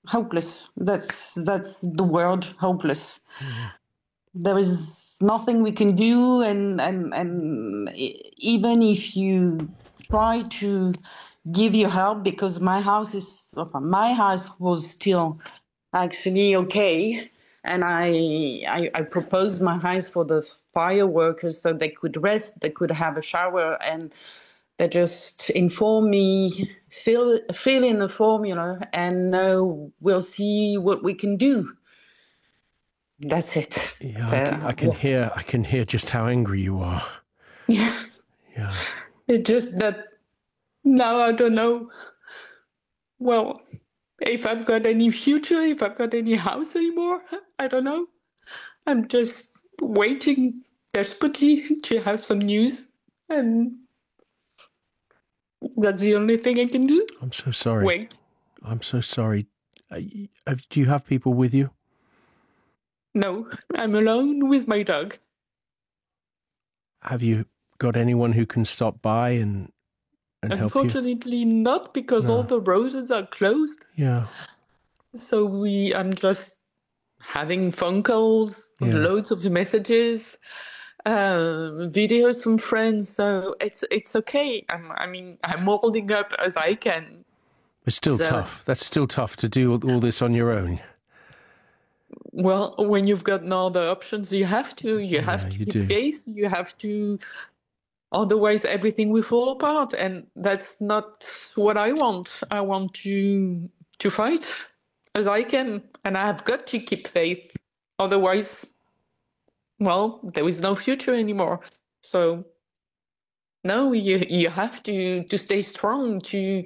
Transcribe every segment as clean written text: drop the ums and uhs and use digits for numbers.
hopeless. That's the word, hopeless. Yeah. There is nothing we can do, and even if you try to give your help, because my house was still actually okay, and I proposed my house for the fire workers so they could rest, they could have a shower, and they just inform me, fill in the formula, and we'll see what we can do. That's it. Yeah, I can hear just how angry you are. Yeah. Yeah. It's just that now I don't know, well, if I've got any future, if I've got any house anymore. I don't know. I'm just waiting desperately to have some news, and that's the only thing I can do. I'm so sorry. Wait. I'm so sorry. Do you have people with you? No, I'm alone with my dog. Have you got anyone who can stop by and help you? Unfortunately not, because all the roads are closed. Yeah. So I'm just having phone calls, loads of messages, videos from friends. So it's okay. I'm holding up as I can. It's still tough. That's still tough to do all this on your own. Well, when you've got no other options, you have to. You have to keep faith. You have to. Otherwise, everything will fall apart, and that's not what I want. I want to fight as I can, and I have got to keep faith. Otherwise, well, there is no future anymore. So, no, you have to stay strong, to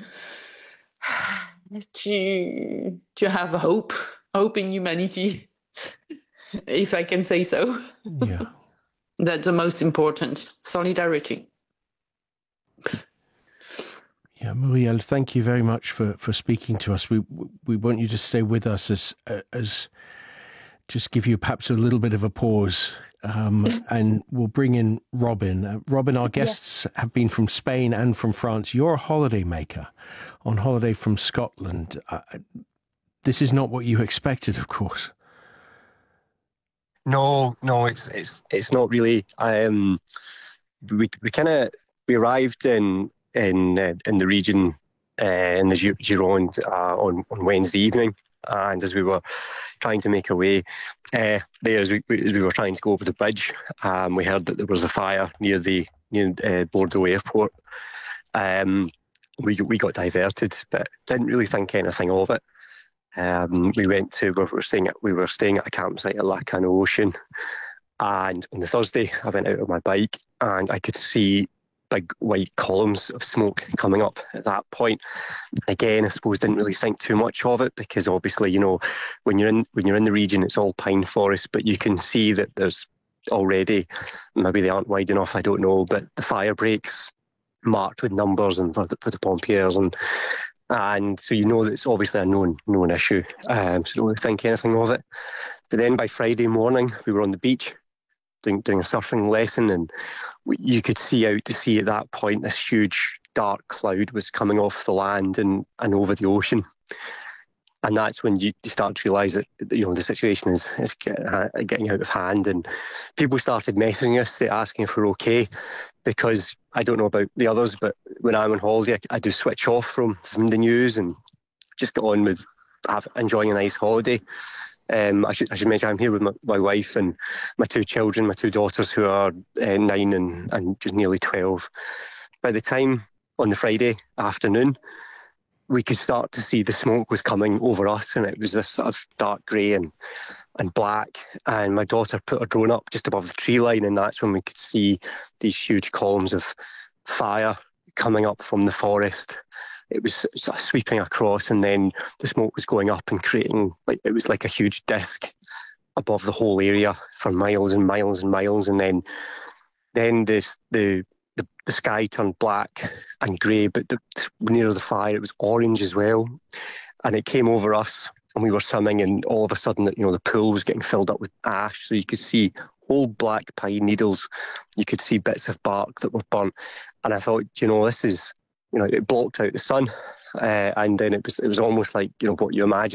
have hope in humanity, if I can say so. Yeah. That's the most important. Solidarity. Yeah, Muriel, thank you very much for speaking to us. We want you to stay with us as just give you perhaps a little bit of a pause, and we'll bring in Robin. Robin, our guests have been from Spain and from France. You're a holiday maker on holiday from Scotland. This is not what you expected, of course. No, it's not really. We arrived in the region in the Gironde on Wednesday evening, and as we were trying to make our way there, as we were trying to go over the bridge, we heard that there was a fire near Bordeaux airport. We got diverted, but didn't really think anything of it. We were staying at a campsite at Lacanau Ocean, and on the Thursday I went out on my bike and I could see big white columns of smoke coming up at that point. Again, I suppose didn't really think too much of it, because obviously, when you're in the region, it's all pine forest, but you can see that there's already, maybe they aren't wide enough, I don't know, but the fire breaks marked with numbers and for the pompiers, and so that it's obviously a known issue. So don't really think anything of it. But then by Friday morning, we were on the beach doing a surfing lesson, and you could see out to sea at that point this huge dark cloud was coming off the land and over the ocean. And that's when you start to realise that the situation is getting out of hand, and people started messaging us asking if we're okay, because I don't know about the others, but when I'm on holiday, I do switch off from the news and just get on with enjoying a nice holiday. I should mention I'm here with my wife and my two children, my two daughters who are 9 and just nearly 12. By the time on the Friday afternoon, we could start to see the smoke was coming over us, and it was this sort of dark grey and black. And my daughter put her drone up just above the tree line, and that's when we could see these huge columns of fire coming up from the forest. It was sort of sweeping across, and then the smoke was going up and creating, it was like a huge disc above the whole area for miles and miles and miles. And then the sky turned black and grey, but near the fire it was orange as well, and it came over us, and we were swimming, and all of a sudden, the pool was getting filled up with ash, so you could see whole black pine needles, you could see bits of bark that were burnt, and I thought, this is, it blocked out the sun, and then it was almost like what you imagine